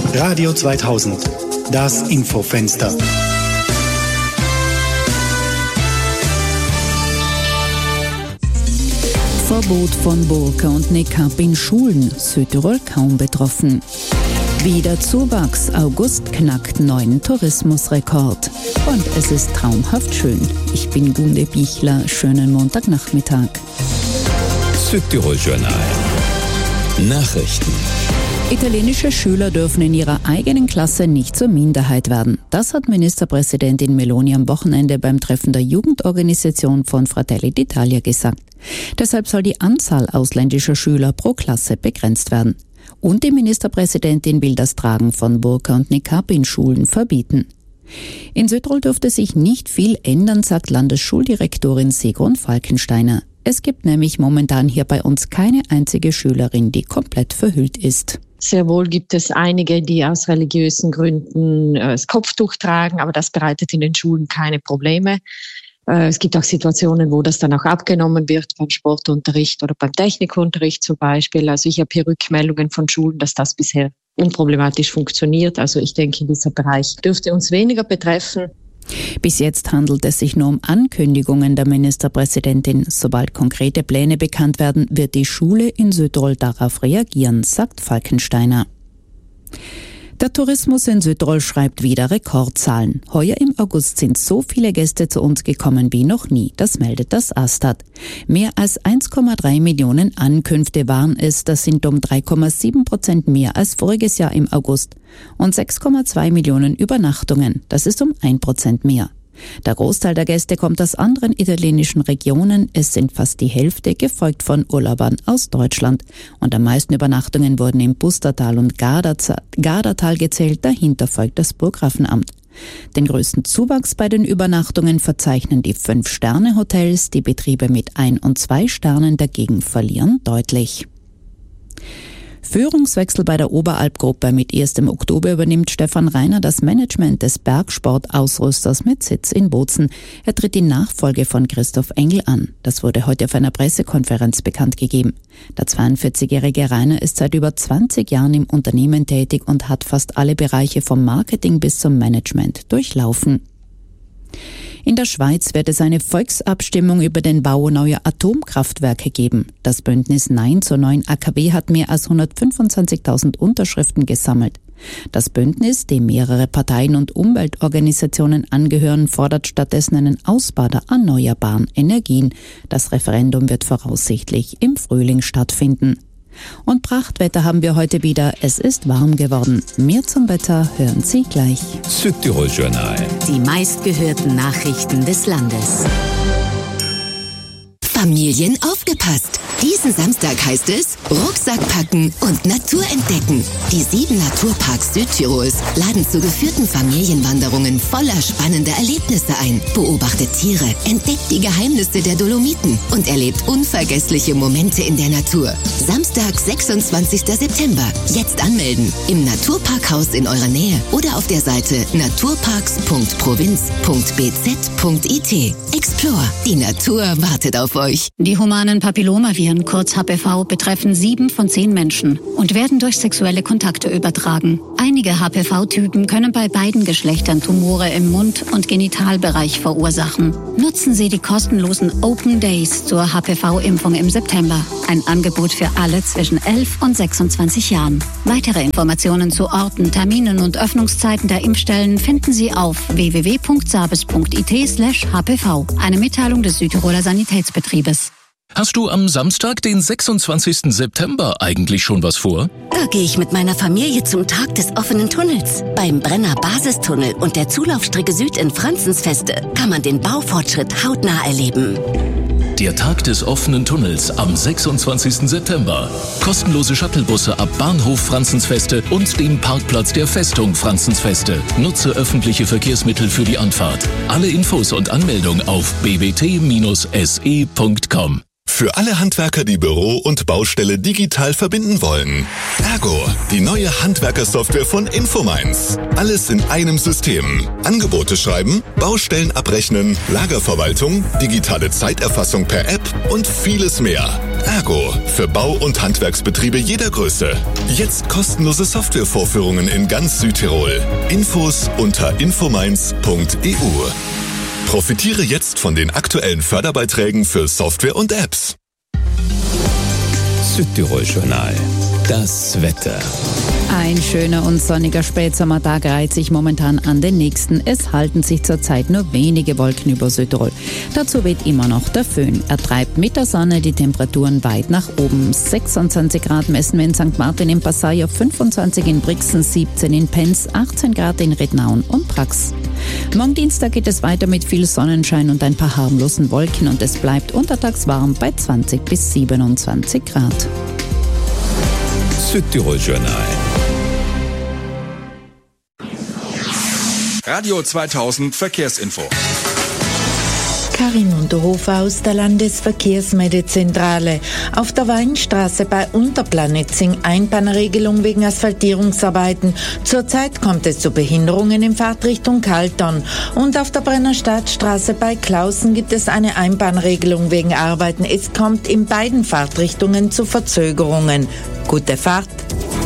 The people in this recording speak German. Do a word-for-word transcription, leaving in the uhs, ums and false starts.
Radio zweitausend, das Infofenster. Verbot von Burka und Niqab in Schulen, Südtirol kaum betroffen. Wieder Zuwachs, August knackt neuen Tourismusrekord. Und es ist traumhaft schön. Ich bin Gunde Bichler, schönen Montagnachmittag. Südtirol Journal. Nachrichten. Italienische Schüler dürfen in ihrer eigenen Klasse nicht zur Minderheit werden. Das hat Ministerpräsidentin Meloni am Wochenende beim Treffen der Jugendorganisation von Fratelli d'Italia gesagt. Deshalb soll die Anzahl ausländischer Schüler pro Klasse begrenzt werden. Und die Ministerpräsidentin will das Tragen von Burka und Niqab in Schulen verbieten. In Südtirol dürfte sich nicht viel ändern, sagt Landesschuldirektorin Sigrun Falkensteiner. Es gibt nämlich momentan hier bei uns keine einzige Schülerin, die komplett verhüllt ist. Sehr wohl gibt es einige, die aus religiösen Gründen das Kopftuch tragen, aber das bereitet in den Schulen keine Probleme. Es gibt auch Situationen, wo das dann auch abgenommen wird, beim Sportunterricht oder beim Technikunterricht zum Beispiel. Also ich habe hier Rückmeldungen von Schulen, dass das bisher unproblematisch funktioniert. Also ich denke, dieser Bereich dürfte uns weniger betreffen. Bis jetzt handelt es sich nur um Ankündigungen der Ministerpräsidentin. Sobald konkrete Pläne bekannt werden, wird die Schule in Südtirol darauf reagieren, sagt Falkensteiner. Der Tourismus in Südtirol schreibt wieder Rekordzahlen. Heuer im August sind so viele Gäste zu uns gekommen wie noch nie. Das meldet das Astat. Mehr als eins Komma drei Millionen Ankünfte waren es. Das sind um drei Komma sieben Prozent mehr als voriges Jahr im August. Und sechs Komma zwei Millionen Übernachtungen. Das ist um ein Prozent mehr. Der Großteil der Gäste kommt aus anderen italienischen Regionen. Es sind fast die Hälfte, gefolgt von Urlaubern aus Deutschland. Und am meisten Übernachtungen wurden im Pustertal und Gardatal gezählt. Dahinter folgt das Burggrafenamt. Den größten Zuwachs bei den Übernachtungen verzeichnen die Fünf-Sterne-Hotels. Die Betriebe mit Ein- und Zwei Sternen dagegen verlieren deutlich. Führungswechsel bei der Oberalp-Gruppe. Mit erstem Oktober übernimmt Stefan Reiner das Management des Bergsportausrüsters mit Sitz in Bozen. Er tritt die Nachfolge von Christoph Engel an. Das wurde heute auf einer Pressekonferenz bekannt gegeben. Der zweiundvierzigjährige Reiner ist seit über zwanzig Jahren im Unternehmen tätig und hat fast alle Bereiche vom Marketing bis zum Management durchlaufen. In der Schweiz wird es eine Volksabstimmung über den Bau neuer Atomkraftwerke geben. Das Bündnis Nein zur neuen A K W hat mehr als hundertfünfundzwanzigtausend Unterschriften gesammelt. Das Bündnis, dem mehrere Parteien und Umweltorganisationen angehören, fordert stattdessen einen Ausbau der erneuerbaren Energien. Das Referendum wird voraussichtlich im Frühling stattfinden. Und Prachtwetter haben wir heute wieder. Es ist warm geworden. Mehr zum Wetter hören Sie gleich. Südtirol Journal. Die meistgehörten Nachrichten des Landes. Familien aufgepasst! Diesen Samstag heißt es Rucksack packen und Natur entdecken. Die sieben Naturparks Südtirols laden zu geführten Familienwanderungen voller spannender Erlebnisse ein. Beobachtet Tiere, entdeckt die Geheimnisse der Dolomiten und erlebt unvergessliche Momente in der Natur. Samstag, sechsundzwanzigster September. Jetzt anmelden. Im Naturparkhaus in eurer Nähe oder auf der Seite naturparks punkt provinz punkt b z punkt i t. Explore. Die Natur wartet auf euch. Die humanen Papillomaviren, kurz H P V, betreffen sieben von zehn Menschen und werden durch sexuelle Kontakte übertragen. Einige H P V-Typen können bei beiden Geschlechtern Tumore im Mund- und Genitalbereich verursachen. Nutzen Sie die kostenlosen Open Days zur H P V-Impfung im September. Ein Angebot für alle zwischen elf und sechsundzwanzig Jahren. Weitere Informationen zu Orten, Terminen und Öffnungszeiten der Impfstellen finden Sie auf w w w punkt sabes punkt i t slash h p v. Eine Mitteilung des Südtiroler Sanitätsbetriebes. Hast du am Samstag, den sechsundzwanzigsten September, eigentlich schon was vor? Da gehe ich mit meiner Familie zum Tag des offenen Tunnels. Beim Brenner Basistunnel und der Zulaufstrecke Süd in Franzensfeste kann man den Baufortschritt hautnah erleben. Der Tag des offenen Tunnels am sechsundzwanzigsten September. Kostenlose Shuttlebusse ab Bahnhof Franzensfeste und dem Parkplatz der Festung Franzensfeste. Nutze öffentliche Verkehrsmittel für die Anfahrt. Alle Infos und Anmeldung auf b b t Bindestrich s e punkt com. Für alle Handwerker, die Büro und Baustelle digital verbinden wollen. Ergo, die neue Handwerkersoftware von Infomines. Alles in einem System. Angebote schreiben, Baustellen abrechnen, Lagerverwaltung, digitale Zeiterfassung per App und vieles mehr. Ergo, für Bau- und Handwerksbetriebe jeder Größe. Jetzt kostenlose Softwarevorführungen in ganz Südtirol. Infos unter infomines punkt e u. Profitiere jetzt von den aktuellen Förderbeiträgen für Software und Apps. Südtirol Journal. Das Wetter. Ein schöner und sonniger Spätsommertag reiht sich momentan an den nächsten. Es halten sich zurzeit nur wenige Wolken über Südtirol. Dazu weht immer noch der Föhn. Er treibt mit der Sonne die Temperaturen weit nach oben. sechsundzwanzig Grad messen wir in Sankt Martin im Passau, fünfundzwanzig in Brixen, siebzehn in Penz, achtzehn Grad in Rednaun und Prax. Morgen Dienstag geht es weiter mit viel Sonnenschein und ein paar harmlosen Wolken und es bleibt untertags warm bei zwanzig bis siebenundzwanzig Grad. Südtirol Journal. Radio zweitausend Verkehrsinfo. Karin Unterhofer aus der Landesverkehrsmeldezentrale. Auf der Weinstraße bei Unterplanitzing Einbahnregelung wegen Asphaltierungsarbeiten. Zurzeit kommt es zu Behinderungen in Fahrtrichtung Kaltern. Und auf der Brennerstadtstraße bei Klausen gibt es eine Einbahnregelung wegen Arbeiten. Es kommt in beiden Fahrtrichtungen zu Verzögerungen. Gute Fahrt!